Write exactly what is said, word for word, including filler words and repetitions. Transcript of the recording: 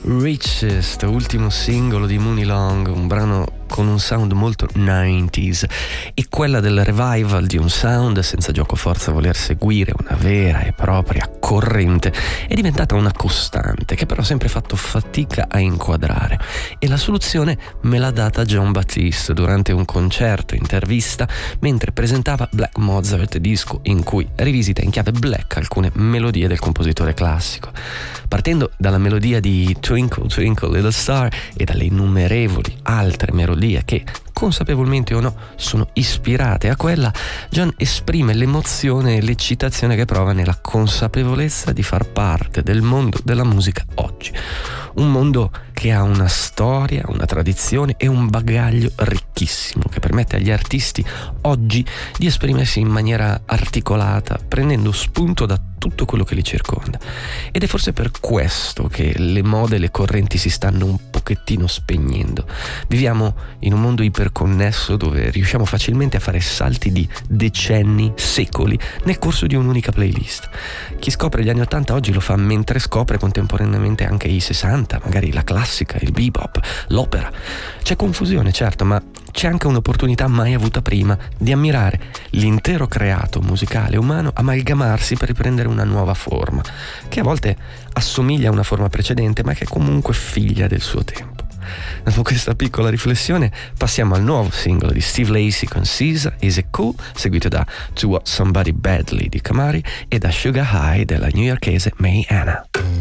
Richest, ultimo singolo di Mooney Long, un brano con un sound molto nineties, e quella del revival di un sound senza gioco forza voler seguire una vera e propria corrente è diventata una costante che però ho sempre fatto fatica a inquadrare, e la soluzione me l'ha data Jon Batiste durante un concerto intervista mentre presentava Black Mozart, disco in cui rivisita in chiave black alcune melodie del compositore classico, partendo dalla melodia di Twinkle Twinkle Little Star e dalle innumerevoli altre melodie che, consapevolmente o no, sono ispirate a quella. Jon esprime l'emozione e l'eccitazione che prova nella consapevolezza di far parte del mondo della musica oggi, un mondo che ha una storia, una tradizione e un bagaglio ricchissimo che permette agli artisti oggi di esprimersi in maniera articolata, prendendo spunto da tutto quello che li circonda. Ed è forse per questo che le mode e le correnti si stanno un pochettino spegnendo. Viviamo in un mondo iperconnesso dove riusciamo facilmente a fare salti di decenni, secoli nel corso di un'unica playlist. Chi scopre gli anni ottanta oggi lo fa mentre scopre contemporaneamente anche i sessanta, magari la classica, il bebop, l'opera. C'è confusione, certo, ma c'è anche un'opportunità mai avuta prima di ammirare l'intero creato musicale umano amalgamarsi per riprendere una nuova forma, che a volte assomiglia a una forma precedente, ma che è comunque figlia del suo tempo. Dopo questa piccola riflessione passiamo al nuovo singolo di Steve Lacy con Caesar, Is It Cool, seguito da To Want Somebody Badly di Kamari e da Sugar High della newyorkese May Anna.